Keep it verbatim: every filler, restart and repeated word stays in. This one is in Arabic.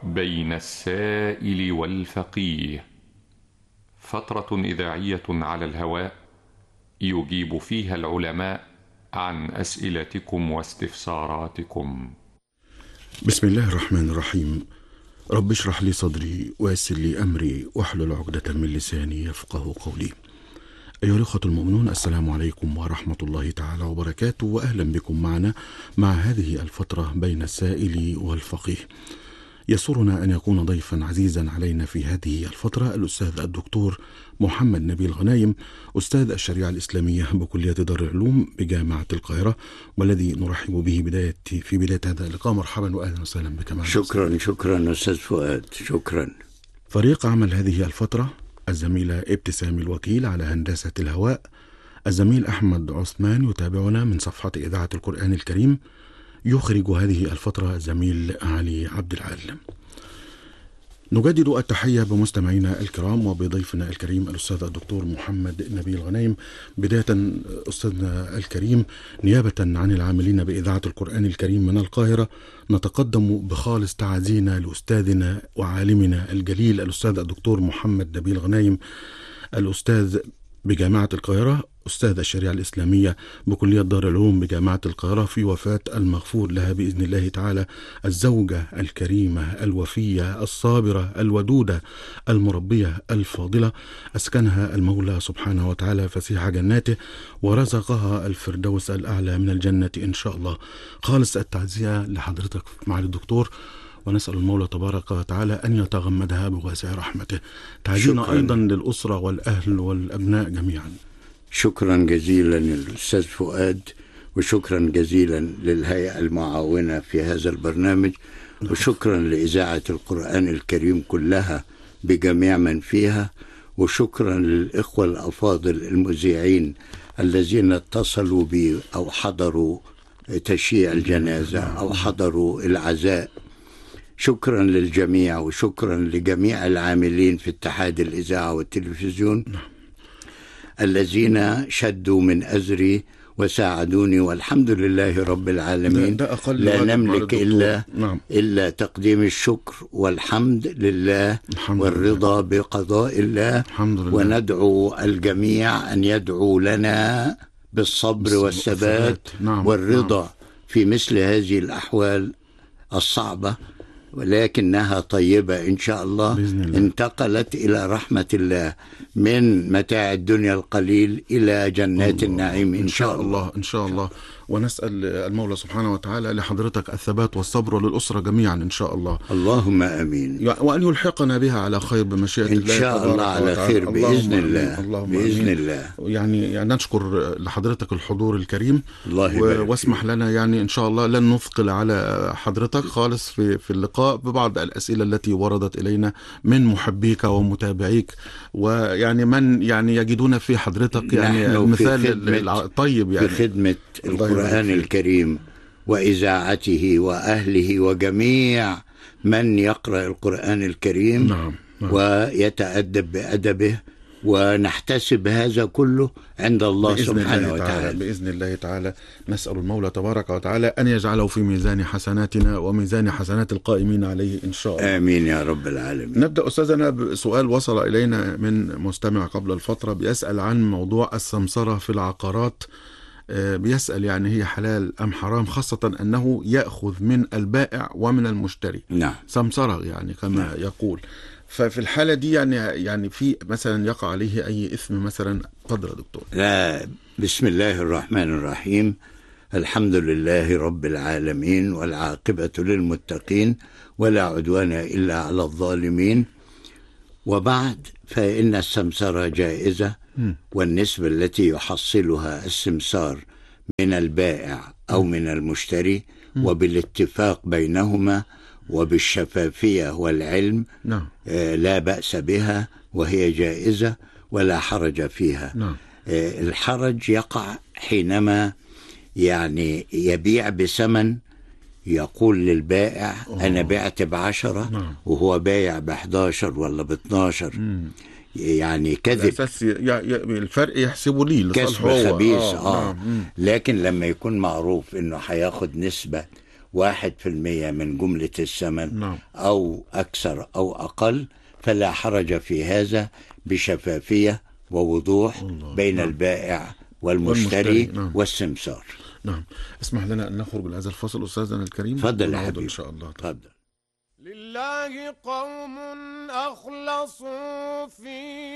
بين السائل والفقيه، فترة إذاعية على الهواء يجيب فيها العلماء عن أسئلتكم واستفساراتكم. بسم الله الرحمن الرحيم. رب اشرح لي صدري ويسر لي أمري واحلل عقدة من لساني يفقه قولي. أيها الأخوة المؤمنون، السلام عليكم ورحمة الله تعالى وبركاته، وأهلا بكم معنا مع هذه الفترة بين السائل والفقيه. يسرنا أن يكون ضيفا عزيزا علينا في هذه الفترة الأستاذ الدكتور محمد نبيل غنايم، أستاذ الشريعة الإسلامية بكلية دار العلوم بجامعة القاهرة، والذي نرحب به بداية في بداية هذا اللقاء. مرحبا وأهلا وسهلا بك معنا. شكرا شكرا أستاذ فؤاد، شكرا. فريق عمل هذه الفترة: الزميلة ابتسام الوكيل على هندسة الهواء، الزميل أحمد عثمان يتابعنا من صفحة إذاعة القرآن الكريم، يخرج هذه الفترة الزميل علي عبد العال. نجدد التحية بمستمعينا الكرام وبضيفنا الكريم الأستاذ الدكتور محمد نبيل غنايم. بداية أستاذنا الكريم، نيابة عن العاملين بإذاعة القرآن الكريم من القاهرة، نتقدم بخالص تعازينا لأستاذنا وعالمنا الجليل الأستاذ الدكتور محمد نبيل غنايم، الأستاذ بجامعة القاهرة، أستاذ الشريعة الإسلامية بكلية دار العلوم بجامعة القاهرة، في وفاة المغفور لها بإذن الله تعالى الزوجة الكريمة الوفية الصابرة الودودة المربية الفاضلة، أسكنها المولى سبحانه وتعالى فسيح جناته ورزقها الفردوس الأعلى من الجنة إن شاء الله. خالص التعزية لحضرتك معالي الدكتور، ونسأل المولى تبارك وتعالى أن يتغمدها بواسع رحمته. تعزينا أيضا للأسرة والأهل والأبناء جميعا. شكرا جزيلا للأستاذ فؤاد، وشكرا جزيلا للهيئة المعاونة في هذا البرنامج، وشكرا لإذاعة القرآن الكريم كلها بجميع من فيها، وشكرا للإخوة الأفاضل المذيعين الذين اتصلوا بي أو حضروا تشييع الجنازة أو حضروا العزاء. شكرا للجميع، وشكرا لجميع العاملين في اتحاد الإذاعة والتلفزيون الذين شدوا من أزري وساعدوني، والحمد لله رب العالمين. ده ده لا نملك إلا, نعم. إلا تقديم الشكر والحمد لله الحمد والرضا لله. بقضاء الله الحمد لله. وندعو الجميع أن يدعو لنا بالصبر والثبات نعم. والرضا نعم. في مثل هذه الأحوال الصعبة، ولكنها طيبة إن شاء الله. الله انتقلت إلى رحمة الله من متاع الدنيا القليل إلى جنات النعيم إن شاء الله. إن شاء الله. ونسأل المولى سبحانه وتعالى لحضرتك الثبات والصبر وللأسرة جميعا إن شاء الله. اللهم آمين. وأن يلحقنا بها على خير بمشيئة الله إن شاء الله على خير بإذن الله. اللهم بإذن الله. يعني, يعني نشكر لحضرتك الحضور الكريم، الله يبارك واسمح لنا يعني إن شاء الله لن نثقل على حضرتك خالص في, في اللقاء ببعض الأسئلة التي وردت إلينا من محبيك ومتابعيك، ويعني من يعني يجدون في حضرتك يعني المثال الطيب يعني في خدمة القرآن الكريم وإذاعته وأهله وجميع من يقرأ القرآن الكريم. نعم. نعم. ويتأدب بأدبه، ونحتسب هذا كله عند الله سبحانه وتعالى. بإذن الله تعالى. نسأل المولى تبارك وتعالى أن يجعله في ميزان حسناتنا وميزان حسنات القائمين عليه إن شاء الله. آمين يا رب العالمين. نبدأ أستاذنا بسؤال وصل إلينا من مستمع قبل الفترة، بيسأل عن موضوع السمسرة في العقارات. بيسأل يعني هي حلال أم حرام، خاصة أنه يأخذ من البائع ومن المشتري. نعم. سمسرة يعني كما نعم. يقول. ففي الحالة دي يعني يعني في مثلا يقع عليه أي إثم مثلا؟ قدر يا دكتور. لا، بسم الله الرحمن الرحيم. الحمد لله رب العالمين، والعاقبة للمتقين، ولا عدوان إلا على الظالمين. وبعد، فإن السمسرة جائزة، والنسبة التي يحصلها السمسار من البائع أو من المشتري وبالاتفاق بينهما وبالشفافية والعلم نعم. آه لا بأس بها، وهي جائزة ولا حرج فيها. نعم. آه الحرج يقع حينما يعني يبيع بثمن، يقول للبائع أوه. أنا بعت بعشرة نعم. وهو بايع بحداشر ولا باثناشر، يعني كذب. الفرق يحسبه لي كسب خبيث. آه. آه. نعم. لكن لما يكون معروف إنه هياخد نسبة واحد في المية من جملة الثمن نعم. أو أكثر أو أقل، فلا حرج في هذا بشفافية ووضوح الله. بين نعم. البائع والمشتري, والمشتري. نعم. والسمسار. نعم. اسمح لنا أن نخرج من هذا الفصل أستاذنا الكريم. تفضل يا حبيبي. إن شاء الله. تفضل. لله قوم أخلصوا في